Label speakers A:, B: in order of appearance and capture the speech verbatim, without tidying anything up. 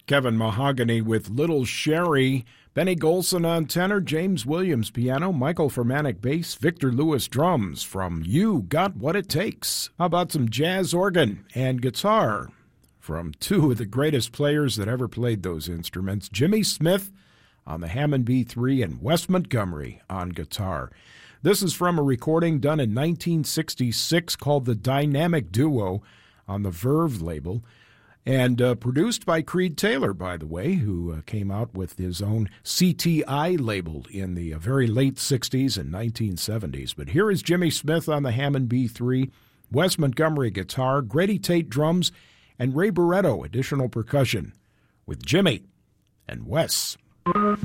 A: Kevin Mahogany with Little Sherry, Benny Golson on tenor, James Williams piano, Michael Fermanic bass, Victor Lewis drums from You Got What It Takes. How about some jazz organ and guitar from two of the greatest players that ever played those instruments, Jimmy Smith on the Hammond B three and Wes Montgomery on guitar. This is from a recording done in nineteen sixty-six called The Dynamic Duo on the Verve label, and uh, produced by Creed Taylor, by the way, who uh, came out with his own C T I label in the uh, very late sixties and nineteen seventies. But here is Jimmy Smith on the Hammond B three, Wes Montgomery guitar, Grady Tate drums, and Ray Barretto additional percussion with Jimmy and Wes.